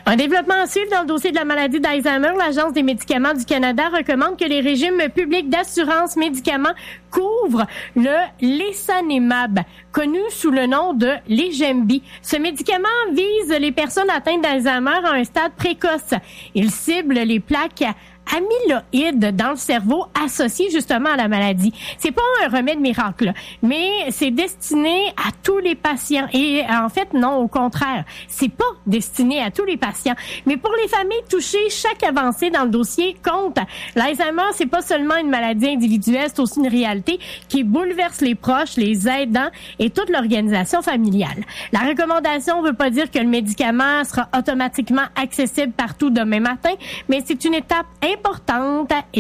Un développement à suivre dans le dossier de la maladie d'Alzheimer. L'Agence des médicaments du Canada recommande que les régimes publics d'assurance médicaments couvrent le lecanemab, connu sous le nom de Leqembi. Ce médicament vise les personnes atteintes d'Alzheimer à un stade précoce. Il cible les plaques amyloïdes dans le cerveau associées justement à la maladie. C'est pas un remède miracle, mais c'est destiné à tous les patients. Et en fait, non, au contraire, c'est pas destiné à tous les patients. Mais pour les familles touchées, chaque avancée dans le dossier compte. L'Alzheimer, c'est pas seulement une maladie individuelle, c'est aussi une réalité qui bouleverse les proches, les aidants et toute l'organisation familiale. La recommandation veut pas dire que le médicament sera automatiquement accessible partout demain matin, mais c'est une étape importante